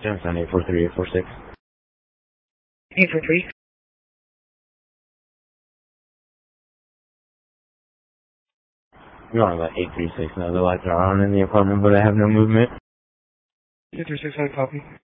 Gemstone 843-846. 843. You're on about 836 now. The lights are on in the apartment, but I have no movement. 836, I copy.